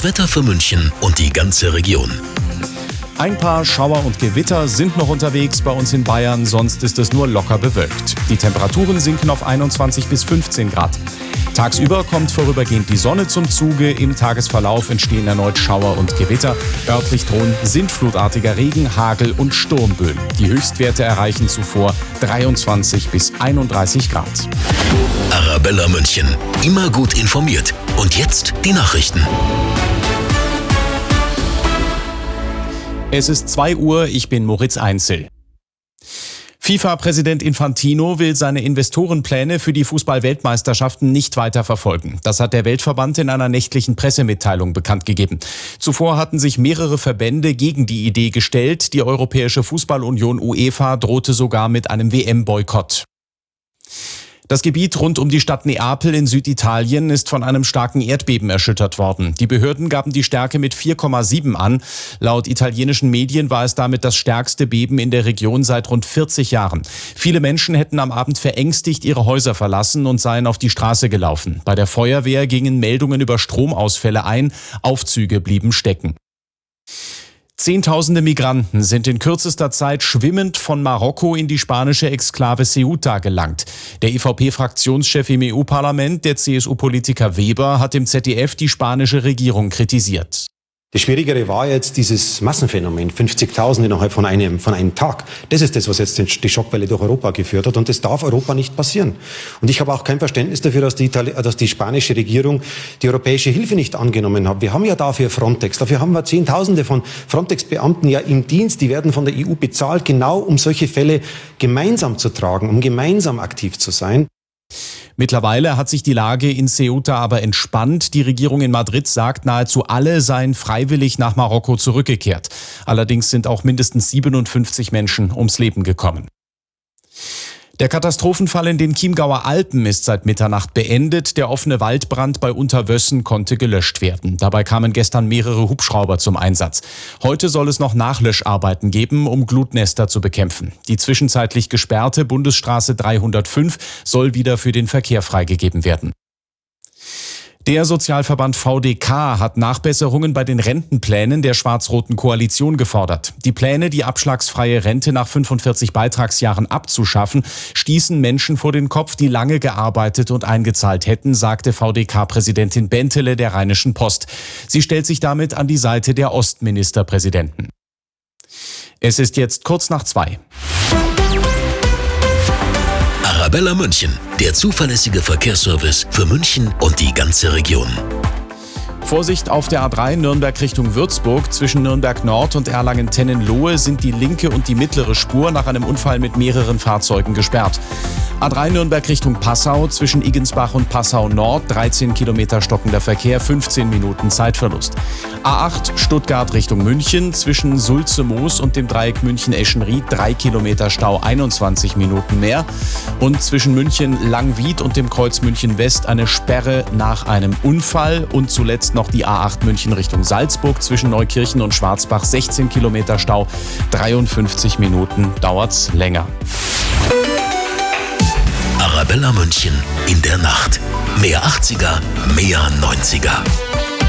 Das Wetter für München und die ganze Region. Ein paar Schauer und Gewitter sind noch unterwegs bei uns in Bayern, sonst ist es nur locker bewölkt. Die Temperaturen sinken auf 21 bis 15 Grad. Tagsüber kommt vorübergehend die Sonne zum Zuge, im Tagesverlauf entstehen erneut Schauer und Gewitter. Örtlich drohen sintflutartiger Regen, Hagel und Sturmböen. Die Höchstwerte erreichen zuvor 23 bis 31 Grad. Arabella München, immer gut informiert. Und jetzt die Nachrichten. Es ist 2 Uhr, ich bin Moritz Einzel. FIFA-Präsident Infantino will seine Investorenpläne für die Fußball-Weltmeisterschaften nicht weiter verfolgen. Das hat der Weltverband in einer nächtlichen Pressemitteilung bekannt gegeben. Zuvor hatten sich mehrere Verbände gegen die Idee gestellt. Die Europäische Fußballunion UEFA drohte sogar mit einem WM-Boykott. Das Gebiet rund um die Stadt Neapel in Süditalien ist von einem starken Erdbeben erschüttert worden. Die Behörden gaben die Stärke mit 4,7 an. Laut italienischen Medien war es damit das stärkste Beben in der Region seit rund 40 Jahren. Viele Menschen hätten am Abend verängstigt ihre Häuser verlassen und seien auf die Straße gelaufen. Bei der Feuerwehr gingen Meldungen über Stromausfälle ein. Aufzüge blieben stecken. Zehntausende Migranten sind in kürzester Zeit schwimmend von Marokko in die spanische Exklave Ceuta gelangt. Der EVP-Fraktionschef im EU-Parlament, der CSU-Politiker Weber, hat im ZDF die spanische Regierung kritisiert. Das Schwierigere war jetzt dieses Massenphänomen, 50.000 innerhalb von einem Tag. Das ist das, was jetzt die Schockwelle durch Europa geführt hat, und das darf Europa nicht passieren. Und ich habe auch kein Verständnis dafür, dass die spanische Regierung die europäische Hilfe nicht angenommen hat. Wir haben ja dafür Frontex, dafür haben wir Zehntausende von Frontex-Beamten ja im Dienst, die werden von der EU bezahlt, genau um solche Fälle gemeinsam zu tragen, um gemeinsam aktiv zu sein. Mittlerweile hat sich die Lage in Ceuta aber entspannt. Die Regierung in Madrid sagt, nahezu alle seien freiwillig nach Marokko zurückgekehrt. Allerdings sind auch mindestens 57 Menschen ums Leben gekommen. Der Katastrophenfall in den Chiemgauer Alpen ist seit Mitternacht beendet. Der offene Waldbrand bei Unterwössen konnte gelöscht werden. Dabei kamen gestern mehrere Hubschrauber zum Einsatz. Heute soll es noch Nachlöscharbeiten geben, um Glutnester zu bekämpfen. Die zwischenzeitlich gesperrte Bundesstraße 305 soll wieder für den Verkehr freigegeben werden. Der Sozialverband VDK hat Nachbesserungen bei den Rentenplänen der schwarz-roten Koalition gefordert. Die Pläne, die abschlagsfreie Rente nach 45 Beitragsjahren abzuschaffen, stießen Menschen vor den Kopf, die lange gearbeitet und eingezahlt hätten, sagte VDK-Präsidentin Bentele der Rheinischen Post. Sie stellt sich damit an die Seite der Ostministerpräsidenten. Es ist jetzt kurz nach 2. Arabella München, der zuverlässige Verkehrsservice für München und die ganze Region. Vorsicht auf der A3 Nürnberg Richtung Würzburg. Zwischen Nürnberg Nord und Erlangen-Tennenlohe sind die linke und die mittlere Spur nach einem Unfall mit mehreren Fahrzeugen gesperrt. A3 Nürnberg Richtung Passau, zwischen Igensbach und Passau Nord, 13 Kilometer stockender Verkehr, 15 Minuten Zeitverlust. A8 Stuttgart Richtung München, zwischen Sulze-Moos und dem Dreieck München-Eschenried, 3 Kilometer Stau, 21 Minuten mehr. Und zwischen München-Langwied und dem Kreuz München West eine Sperre nach einem Unfall. Und zuletzt noch die A8 München Richtung Salzburg, zwischen Neukirchen und Schwarzbach, 16 Kilometer Stau, 53 Minuten dauert's länger. Arabella München in der Nacht. Mehr 80er, mehr 90er.